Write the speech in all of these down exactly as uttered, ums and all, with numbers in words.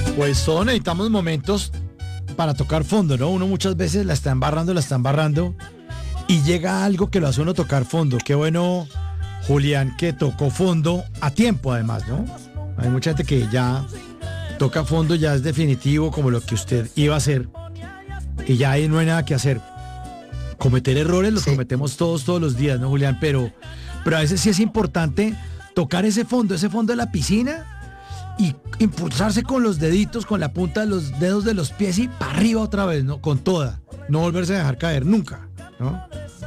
Pues todos necesitamos momentos para tocar fondo, ¿no? Uno muchas veces la está embarrando, la está embarrando y llega algo que lo hace uno tocar fondo. Qué bueno, Julián, que tocó fondo a tiempo además, ¿no? Hay mucha gente que ya toca fondo, ya es definitivo como lo que usted iba a hacer y ya ahí no hay nada que hacer. Cometer errores los Sí. cometemos todos, todos los días, ¿no, Julián? Pero, pero a veces sí es importante tocar ese fondo, ese fondo de la piscina y impulsarse con los deditos, con la punta de los dedos de los pies y para arriba otra vez, ¿no? Con toda. No volverse a dejar caer nunca, ¿no?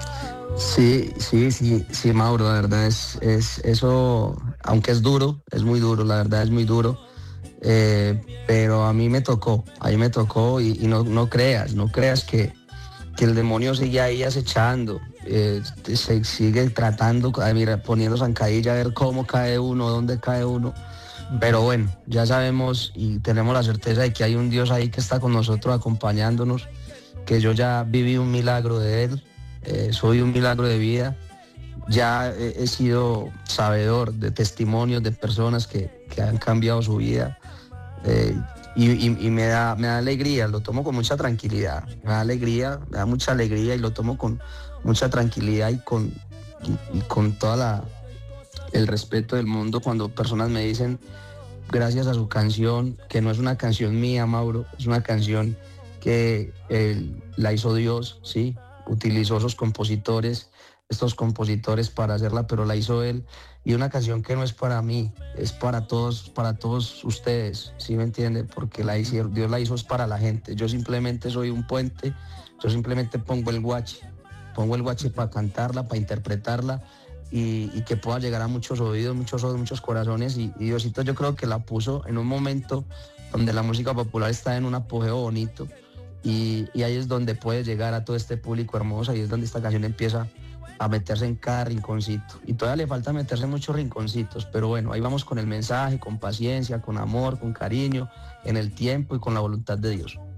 Sí, sí, sí, sí, Mauro, la verdad es, es eso, aunque es duro, es muy duro, la verdad es muy duro, eh, pero a mí me tocó, a mí me tocó y, y no, no creas, no creas que, que el demonio sigue ahí acechando, eh, se sigue tratando, a mira, poniendo zancadilla a ver cómo cae uno, dónde cae uno, pero bueno, ya sabemos y tenemos la certeza de que hay un Dios ahí que está con nosotros acompañándonos, que yo ya viví un milagro de él. Eh, soy un milagro de vida, ya he, he sido sabedor de testimonios de personas que, que han cambiado su vida, eh, y, y- y me da, me da alegría, lo tomo con mucha tranquilidad, me da alegría, me da mucha alegría y lo tomo con mucha tranquilidad y con, y, y con toda la, el respeto del mundo cuando personas me dicen gracias a su canción, que no es una canción mía, Mauro, es una canción que eh, la hizo Dios, ¿sí? Utilizó esos compositores, estos compositores para hacerla, pero la hizo él. Y una canción que no es para mí, es para todos, para todos ustedes, ¿sí me entiende? Porque la hizo, Dios la hizo es para la gente. Yo simplemente soy un puente, yo simplemente pongo el guache, pongo el guache para cantarla, para interpretarla y, y que pueda llegar a muchos oídos, muchos oídos, muchos corazones. Y, y Diosito yo creo que la puso en un momento donde la música popular está en un apogeo bonito. Y, y ahí es donde puede llegar a todo este público hermoso, ahí es donde esta canción empieza a meterse en cada rinconcito. Y todavía le falta meterse en muchos rinconcitos, pero bueno, ahí vamos con el mensaje, con paciencia, con amor, con cariño, en el tiempo y con la voluntad de Dios.